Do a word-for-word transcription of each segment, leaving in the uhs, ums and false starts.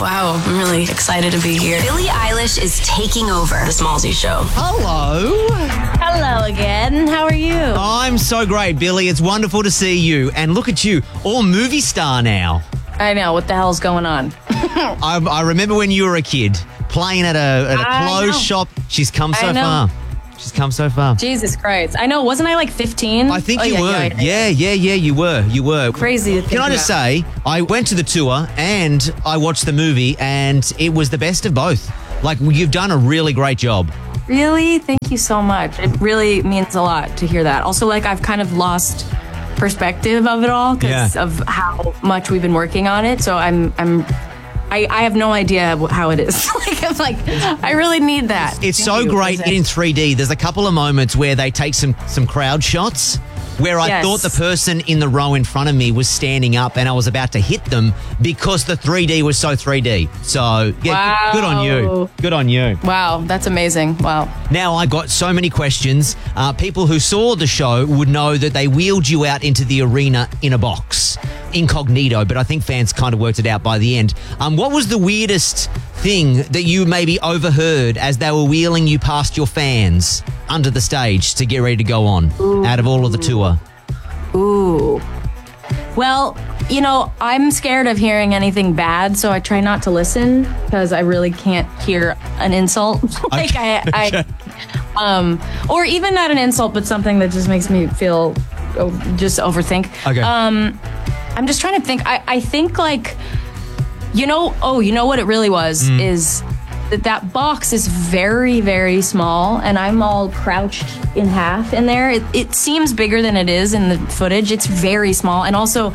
Wow, I'm really excited to be here. Billie Eilish is taking over The Smallzy Show. Hello. Hello again. How are you? I'm so great, Billy. It's wonderful to see you. And look at you, all movie star now. I know. What the hell's going on? I, I remember when you were a kid playing at a, at a I clothes know. shop. She's come so I know. far. She's come so far. Jesus Christ. I know. Wasn't I like fifteen? I think Oh, you yeah, were. yeah, Yeah, yeah, yeah, you were. You were. Crazy to think Can I just about. say, I went to the tour and I watched the movie and it was the best of both. Like, you've done a really great job. Really? Thank you so much. It really means a lot to hear that. Also, like, I've kind of lost perspective of it all because Yeah. of how much we've been working on it. So I'm, I'm, I, I have no idea how it is. like, I'm like, I really need that. It's Thank so you. great in three D. There's a couple of moments where they take some, some crowd shots where I Yes. thought the person in the row in front of me was standing up and I was about to hit them because the three D was so three D. So, yeah, Wow. good on you. Good on you. Wow, that's amazing. Wow. Now, I got so many questions. Uh, people who saw the show would know that they wheeled you out into the arena in a box, incognito, but I think fans kind of worked it out by the end. Um, what was the weirdest thing that you maybe overheard as they were wheeling you past your fans under the stage to get ready to go on Ooh. out of all of the tour? Ooh. Well, you know, I'm scared of hearing anything bad, so I try not to listen because I really can't hear an insult. like Okay. I, I um, or even not an insult, but something that just makes me feel oh, just overthink. Okay. Um, I'm just trying to think. I, I think like, you know, oh, you know what it really was Mm. is that that box is very, very small, and I'm all crouched in half in there. It, it seems bigger than it is in the footage. It's very small, and also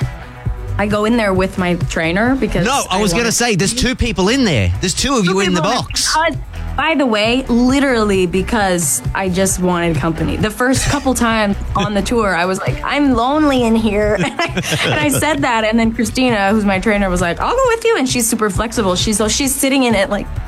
I go in there with my trainer because No, I was going to wanna- say, there's two people in there. There's two of you in the box. Because, by the way, literally because I just wanted company. The first couple times on the tour, I was like, I'm lonely in here. And I, and I said that. And then Christina, who's my trainer, was like, I'll go with you. And she's super flexible. She's so she's sitting in it like,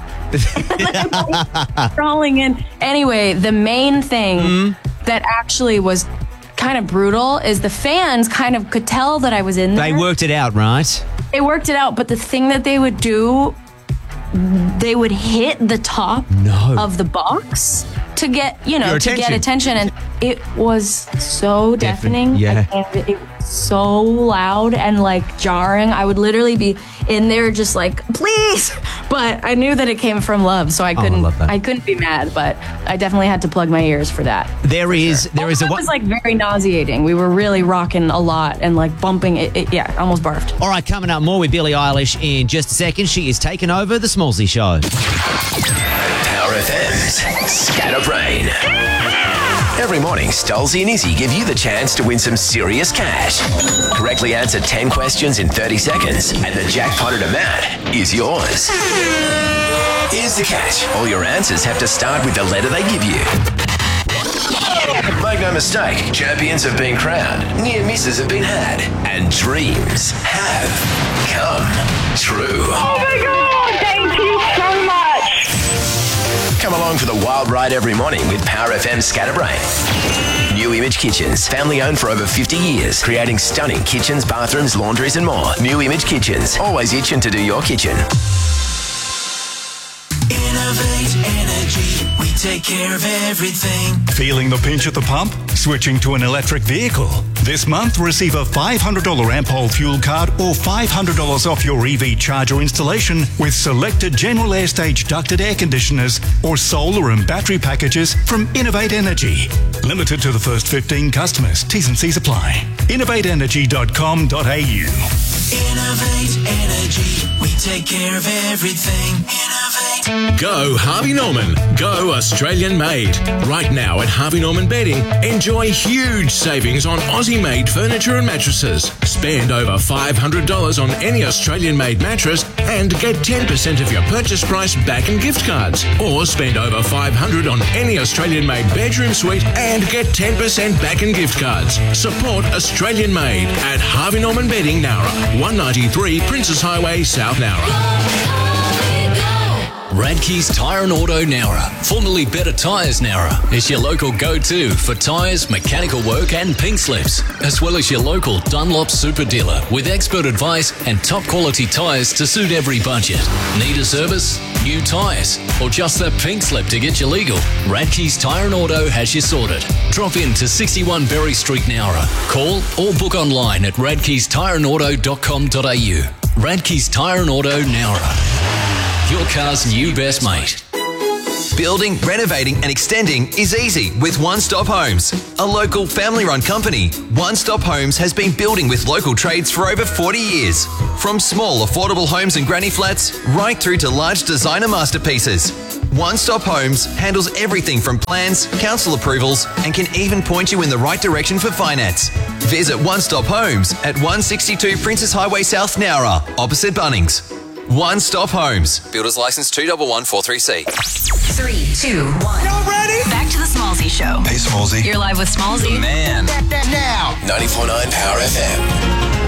like crawling in. Anyway, the main thing Mm-hmm. that actually was kind of brutal is the fans kind of could tell that I was in there. They worked it out, right? They worked it out, but the thing that they would do, they would hit the top No. of the box to get, you know, Your to get attention. attention. And it was so deafening. yeah. I can't- it was so loud and like jarring. I would literally be in there just like, please. But I knew that it came from love, so I couldn't love that. I couldn't be mad, but I definitely had to plug my ears for that. There is, there is a It one. was like very nauseating. We were really rocking a lot and like bumping it. it yeah, I almost barfed. All right, coming up more with Billie Eilish in just a second. She is taking over the Smallzy Show. Power F M's Scatterbrain. Every morning, Stolzy and Izzy give you the chance to win some serious cash. Correctly answer ten questions in thirty seconds, and the jackpotted amount is yours. Here's the catch. All your answers have to start with the letter they give you. Make no mistake, champions have been crowned, near misses have been had, and dreams have come true. Oh my God, thank you so much. Come along for the wild ride every morning with Power F M Scatterbrain. New Image Kitchens, family owned for over fifty years, creating stunning kitchens, bathrooms, laundries and more. New Image Kitchens, always itching to do your kitchen. Innovate Energy, we take care of everything. Feeling the pinch at the pump? Switching to an electric vehicle? This month, receive a five hundred dollars Ampol fuel card or five hundred dollars off your E V charger installation with selected General Air Stage ducted air conditioners or solar and battery packages from Innovate Energy. Limited to the first fifteen customers. T's and C's apply. innovate energy dot com dot a u. Innovate Energy, we take care of everything. Innovate. Go Harvey Norman. Go Australian made. Right now at Harvey Norman Bedding, enjoy huge savings on Aussie-made furniture and mattresses. Spend over five hundred dollars on any Australian-made mattress and get ten percent of your purchase price back in gift cards. Or spend over five hundred dollars on any Australian-made bedroom suite and get ten percent back in gift cards. Support Australian-made at Harvey Norman Bedding, Nowra. one ninety-three Princess Highway, South Nowra. Radke's Tyre and Auto Nowra, formerly Better Tyres Nowra, is your local go-to for tyres, mechanical work and pink slips, as well as your local Dunlop super dealer with expert advice and top quality tyres to suit every budget. Need a service? New tyres? Or just that pink slip to get you legal? Radke's Tyre and Auto has you sorted. Drop in to sixty-one Berry Street, Nowra. Call or book online at radke's tyre and auto dot com dot a u. Radke's Tyre and Auto Nowra. Your car's new best mate. Building, renovating and extending is easy with One Stop Homes. A local family-run company, One Stop Homes has been building with local trades for over forty years. From small, affordable homes and granny flats, right through to large designer masterpieces. One Stop Homes handles everything from plans, council approvals, and can even point you in the right direction for finance. Visit One Stop Homes at one sixty-two Princess Highway South, Nowra, opposite Bunnings. One Stop Homes. Builders License two one one four three C. Three, two, one. Y'all ready? Back to the Smallsy Show. Hey, Smallsy. You're live with Smallsy. Man. ninety-four point nine Power F M.